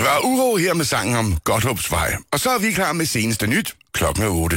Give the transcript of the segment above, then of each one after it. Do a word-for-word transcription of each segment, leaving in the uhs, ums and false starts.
Det var Uro her med sangen om Godthåbsvej. Og så er vi klar med seneste nyt klokken otte.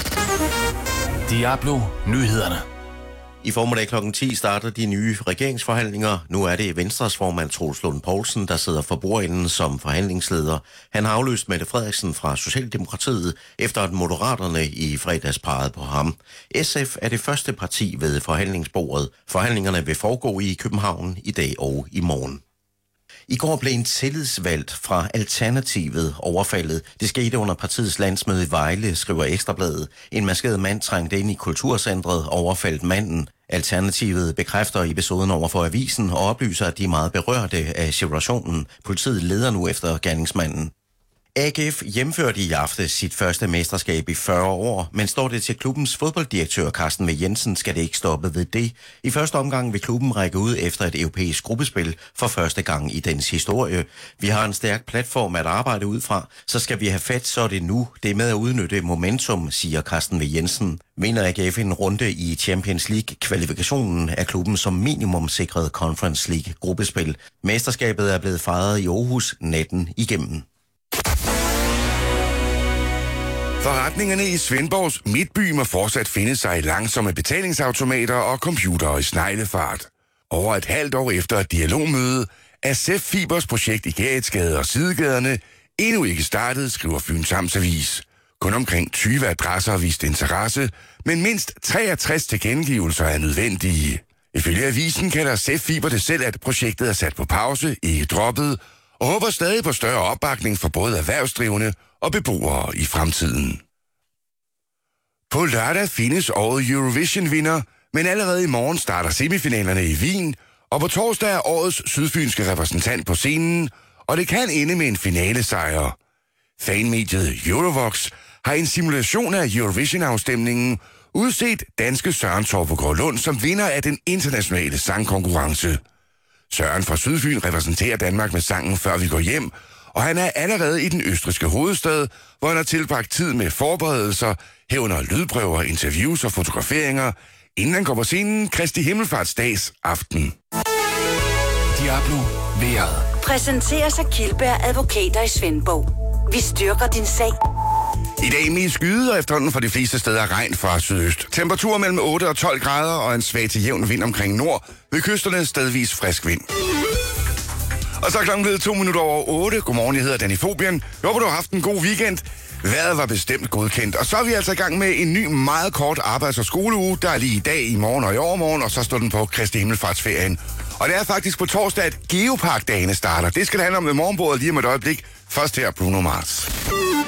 Diablo Nyhederne. I formiddag klokken ti starter de nye regeringsforhandlinger. Nu er det Venstres formand Troels Lund Poulsen, der sidder for bordenden som forhandlingsleder. Han har afløst Mette Frederiksen fra Socialdemokratiet, efter at Moderaterne i fredags pegede på ham. S F er det første parti ved forhandlingsbordet. Forhandlingerne vil foregå i København i dag og i morgen. I går blev en tillidsvalgt fra Alternativet overfaldet. Det skete under partiets landsmøde i Vejle, skriver Ekstrabladet. En maskeret mand trængte ind i kulturcentret og overfaldt manden. Alternativet bekræfter episoden over for avisen og oplyser, at de er meget berørte af situationen. Politiet leder nu efter gerningsmanden. A G F hjemførte i aftes sit første mesterskab i fyrre år, men står det til klubbens fodbolddirektør Carsten V. Jensen, skal det ikke stoppe ved det. I første omgang vil klubben række ud efter et europæisk gruppespil for første gang i dens historie. Vi har en stærk platform at arbejde ud fra, så skal vi have fat, så er det nu. Det er med at udnytte momentum, siger Carsten V. Jensen. Vinder A G F en runde i Champions League-kvalifikationen af klubben som minimum sikret Conference League-gruppespil. Mesterskabet er blevet fejret i Aarhus natten igennem. Forretningerne i Svendborgs midtby må fortsat finde sig i langsomme betalingsautomater og computere i sneglefart. Over et halvt år efter et dialogmøde er Sef Fibers projekt i Gerritsgade og Sidegaderne endnu ikke startet, skriver Fyns Amtsavis. Kun omkring tyve adresser har vist interesse, men mindst treogtres tilkendegivelser er nødvendige. Ifølge avisen kalder Sef Fiber det selv, at projektet er sat på pause, ikke droppet, og håber stadig på større opbakning for både erhvervsdrivende og beboere i fremtiden. På lørdag findes året Eurovision-vinder, men allerede i morgen starter semifinalerne i Wien, og på torsdag er årets sydfynske repræsentant på scenen, og det kan ende med en finalesejr. Fanmediet Eurovox har en simulation af Eurovision-afstemningen udset danske Søren Torpegård Lund som vinder af den internationale sangkonkurrence. Søren fra Sydfyn repræsenterer Danmark med sangen Før vi går hjem, og han er allerede i den østrigske hovedstad, hvor han har tilbragt tid med forberedelser, herunder lydprøver, interviews og fotograferinger, inden han går på scenen Kristi Himmelfartsdags aften. Diablo vejret. Præsenteres af Kildberg Advokater i Svendborg. Vi styrker din sag. I dag med skyde og efterhånden for de fleste steder regn fra sydøst. Temperaturer mellem otte og tolv grader og en svag til jævn vind omkring nord. Ved kysterne stedvis frisk vind. Og så er klokken blevet to minutter over otte. Godmorgen, jeg hedder Danny Fobian. Jeg håber, du har haft en god weekend. Vejret var bestemt godkendt. Og så er vi altså i gang med en ny, meget kort arbejds- og skoleuge. Der er lige i dag, i morgen og i overmorgen, og så står den på Kristi Himmelfartsferien. Og det er faktisk på torsdag, at Geopark-dagene starter. Det skal det handle om med morgenbordet lige om et øjeblik. Først her Bruno Mars.